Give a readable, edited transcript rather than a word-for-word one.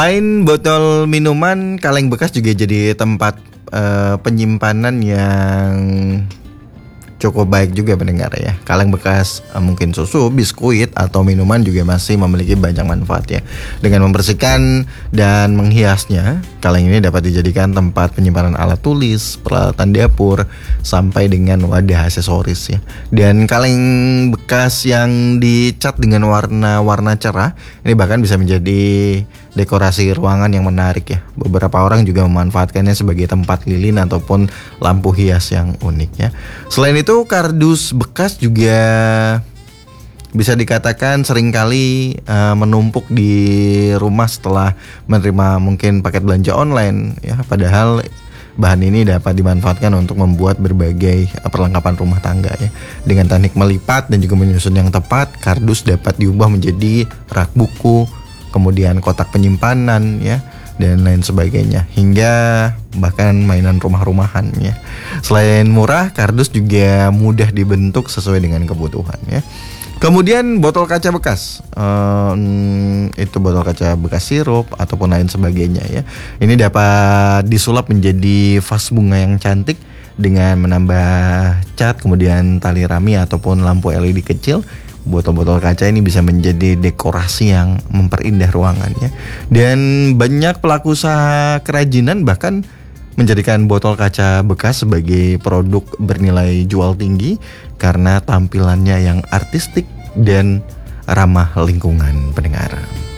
Selain botol minuman, kaleng bekas juga jadi tempat penyimpanan yang cukup baik juga pendengar ya. Kaleng bekas mungkin susu, biskuit atau minuman juga masih memiliki banyak manfaat ya. Dengan membersihkan dan menghiasnya, kaleng ini dapat dijadikan tempat penyimpanan alat tulis, peralatan dapur, sampai dengan wadah aksesoris ya. Dan kaleng bekas yang dicat dengan warna-warna cerah ini bahkan bisa menjadi dekorasi ruangan yang menarik ya. Beberapa orang juga memanfaatkannya sebagai tempat lilin ataupun lampu hias yang unik ya. Selain itu, kardus bekas juga bisa dikatakan seringkali menumpuk di rumah setelah menerima mungkin paket belanja online ya. Padahal bahan ini dapat dimanfaatkan untuk membuat berbagai perlengkapan rumah tangga ya. Dengan teknik melipat dan juga menyusun yang tepat, kardus dapat diubah menjadi rak buku, kemudian kotak penyimpanan ya, dan lain sebagainya, hingga bahkan mainan rumah-rumahan ya. Selain murah, kardus juga mudah dibentuk sesuai dengan kebutuhan ya. Kemudian botol kaca bekas, itu botol kaca bekas sirup ataupun lain sebagainya ya. Ini dapat disulap menjadi vas bunga yang cantik dengan menambah cat, kemudian tali rami ataupun lampu LED kecil. Botol-botol kaca ini bisa menjadi dekorasi yang memperindah ruangan ya. Dan banyak pelaku usaha kerajinan bahkan menjadikan botol kaca bekas sebagai produk bernilai jual tinggi karena tampilannya yang artistik dan ramah lingkungan pendengar.